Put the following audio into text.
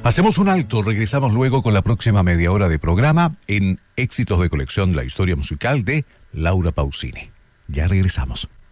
Hacemos un alto, regresamos luego con la próxima media hora de programa en Éxitos de Colección, la historia musical de Laura Pausini. Ya regresamos.